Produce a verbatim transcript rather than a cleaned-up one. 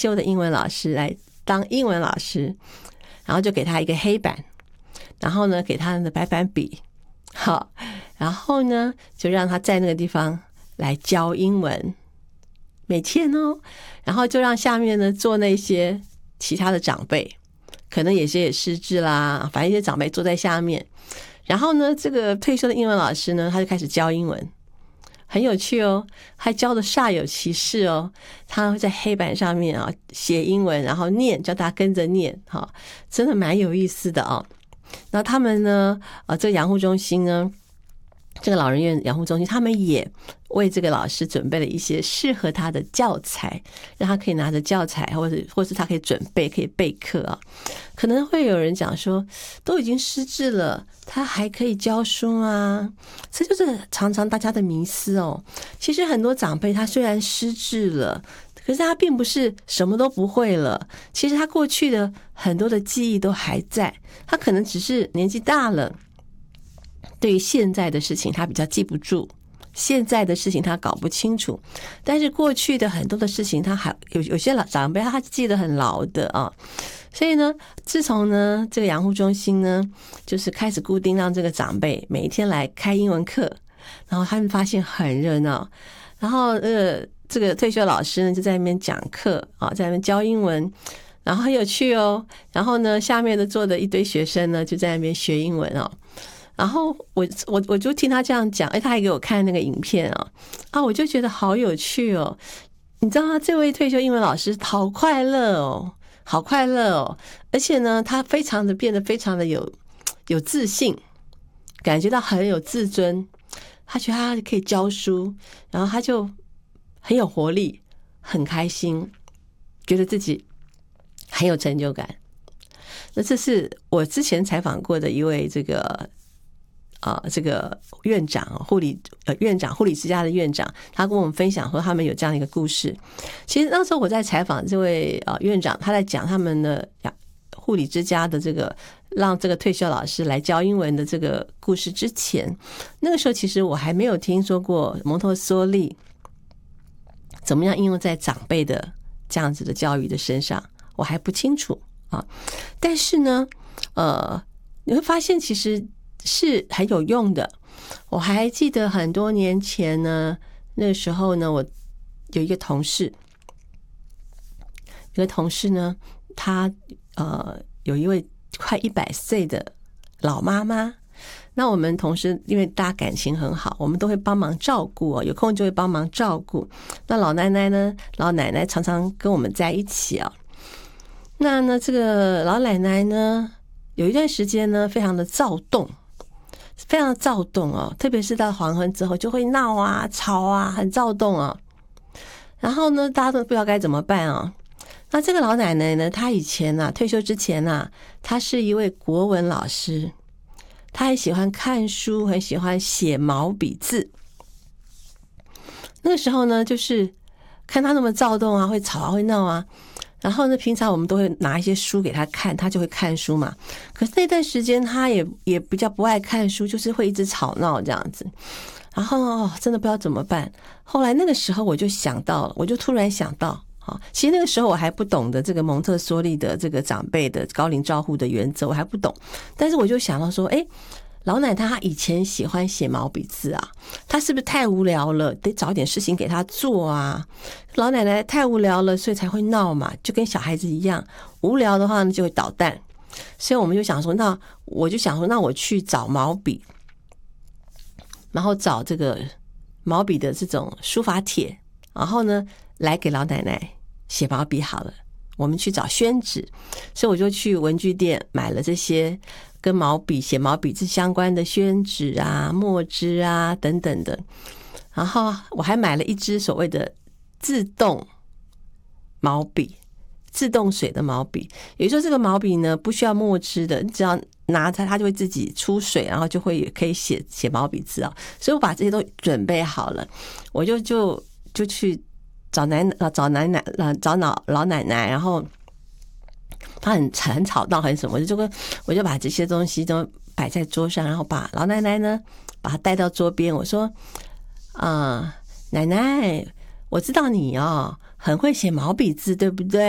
休的英文老师来当英文老师，然后就给他一个黑板，然后呢给他的白板笔，好，然后呢就让他在那个地方来教英文，每天哦，然后就让下面呢做那些其他的长辈，可能有些也失智啦，反正一些长辈坐在下面，然后呢这个退休的英文老师呢他就开始教英文，很有趣哦，还教的煞有其事哦。他会在黑板上面啊写英文，然后念，叫大家跟着念，哈，真的蛮有意思的哦。那他们呢，呃，这个养护中心呢，这个老人院养护中心，他们也为这个老师准备了一些适合他的教材，让他可以拿着教材，或者或是他可以准备，可以备课啊。可能会有人讲说，都已经失智了，他还可以教书啊？这就是常常大家的迷思哦。其实很多长辈他虽然失智了，可是他并不是什么都不会了，其实他过去的很多的记忆都还在，他可能只是年纪大了，对于现在的事情他比较记不住，现在的事情他搞不清楚，但是过去的很多的事情他还有有些老长辈他记得很牢的啊。所以呢，自从呢这个养护中心呢就是开始固定让这个长辈每一天来开英文课，然后他们发现很热闹，然后呃这个退休老师呢就在那边讲课啊，在那边教英文，然后很有趣哦。然后呢下面的坐的一堆学生呢就在那边学英文哦。然后我我我就听他这样讲，哎，他还给我看那个影片啊，啊，我就觉得好有趣哦。你知道他这位退休英文老师好快乐哦，好快乐哦，而且呢，他非常的变得非常的有有自信，感觉到很有自尊。他觉得他可以教书，然后他就很有活力，很开心，觉得自己很有成就感。那这是我之前采访过的一位这个。呃，这个院长护理呃院长护理之家的院长，他跟我们分享说他们有这样的一个故事。其实那时候我在采访这位呃院长，他在讲他们的护理之家的这个让这个退休老师来教英文的这个故事之前，那个时候其实我还没有听说过蒙特梭利怎么样应用在长辈的这样子的教育的身上，我还不清楚啊。但是呢，呃，你会发现其实是很有用的。我还记得很多年前呢，那个时候呢，我有一个同事，一个同事呢，他呃有一位快一百岁的老妈妈。那我们同事因为大家感情很好，我们都会帮忙照顾哦，有空就会帮忙照顾。那老奶奶呢，老奶奶常常跟我们在一起啊。那呢，这个老奶奶呢，有一段时间呢，非常的躁动。非常躁动哦，特别是到黄昏之后就会闹啊、吵啊，很躁动啊。然后呢，大家都不知道该怎么办啊。那这个老奶奶呢，她以前啊，退休之前啊，她是一位国文老师，她很喜欢看书，很喜欢写毛笔字。那个时候呢，就是看她那么躁动啊，会吵啊，会闹啊。然后呢，平常我们都会拿一些书给他看，他就会看书嘛。可是那段时间他也也比较不爱看书，就是会一直吵闹这样子。然后、哦、真的不知道怎么办。后来那个时候我就想到了，我就突然想到，好，其实那个时候我还不懂得这个蒙特梭利的这个长辈的高龄照护的原则，我还不懂。但是我就想到说，哎，老奶奶她以前喜欢写毛笔字啊，她是不是太无聊了，得找点事情给她做啊？老奶奶太无聊了，所以才会闹嘛，就跟小孩子一样，无聊的话呢就会捣蛋。所以我们就想说，那我就想说，那我去找毛笔，然后找这个毛笔的这种书法帖，然后呢来给老奶奶写毛笔好了。我们去找宣纸，所以我就去文具店买了这些跟毛笔写毛笔字相关的宣纸啊、墨汁啊等等的。然后我还买了一支所谓的自动毛笔，自动水的毛笔。也就是说这个毛笔呢不需要墨汁的，你只要拿它它就会自己出水，然后就会可以写写毛笔字啊。所以我把这些都准备好了，我就就就去找奶奶找奶奶找老老奶奶，然后她很很吵闹很什么，就跟我就把这些东西都摆在桌上，然后把老奶奶呢把她带到桌边，我说啊、呃，奶奶，我知道你哦很会写毛笔字，对不对？